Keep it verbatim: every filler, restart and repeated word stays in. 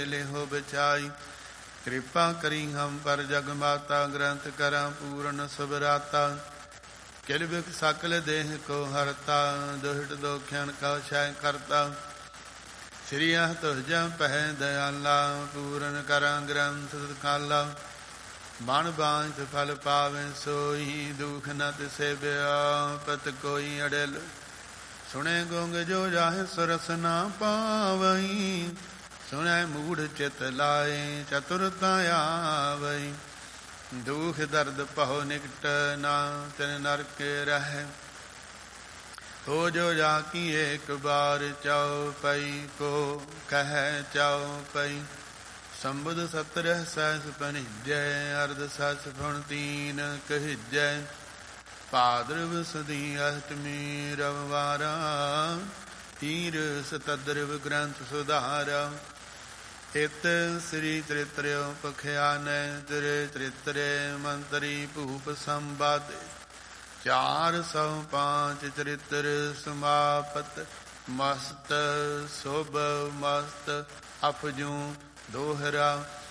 ਲਿਹੋ ਬਚਾਈ। ਕਿਰਪਾ ਕਰੀ ਹਮ ਪਰ ਜਗ ਮਾਤਾ, ਗ੍ਰੰਥ ਕਰਾਂ ਪੂਰਨ ਸੁਭਰਾਤਾ। ਕਿਲ ਬਿਖ ਸਕਲ ਦੇਹ ਕੋ ਹਰਤਾ, ਦੁਹਿਟ ਦੋਖਿਆਨ ਕਉ ਛੈ ਕਰਤਾ। ਸ੍ਰੀ ਅਹ ਤੁਜ ਪਹਿ ਦਇਆਲਾ, ਪੂਰਨ ਕਰਾਂ ਗ੍ਰੰਥ ਕਾਲਾ। ਬਣ ਬਾਂਝ ਫਲ ਪਾਵੇ ਸੋਈ, ਦੁਖ ਨ ਤਿਸੈ ਬਿਆਪਤ ਕੋਈ ਅੜਿਲ। ਸੁਣੇ ਗੁੰਗ ਜੋ ਜਾਹਿ ਸੁਰਸ ਨਾ ਪਾਵਈ, ਸੁਣੈ ਮੂੜ ਚਿਤ ਲਾਏ ਚਤੁਰਤਾ ਆਵਈ। ਦੁਖ ਦਰਦ ਪਹੁ ਨਿਕਟ ਨਾ, ਤਿਨ ਨਰਕ ਰਹਿ। ਹੋ ਜੋ ਜਾ ਕੀ ਏਕ ਬਾਰ, ਚਉਪਈ ਕੋ ਕਹਿ ਚਉਪਈ। ਸੰਬੁਧ ਸਤਰਹ ਸਹਿਸ ਪਨਿਜੈ, ਅਰਧ ਸਸ ਫੁਣ ਤੀਨ ਕਹਿਜੈ। ਭਾਦਰਵ ਸੁਦੀ ਅਸ਼ਟਮੀ ਰਵਵਾਰਾ, ਤੀਰ ਸਤਦਰਵ ਗ੍ਰੰਥ ਸੁਧਾਰਾ। ਇਤ ਸ੍ਰੀ ਤ੍ਰਿਤਰਿਓ ਪਖਿਆਨੈ, ਤ੍ਰਿ ਤ੍ਰਿਤਰੇ ਮੰਤਰੀ ਭੂਪ ਸੰਵਾਦਿ। ਚਾਰ ਸੌ ਪਾਂਚ ਚਰਿਤ੍ਰ ਸਮਾਪਤ, ਮਸਤ ਸ਼ੁਭ ਮਸਤ ਅਪਜੂ ਦੋਹਰਾ।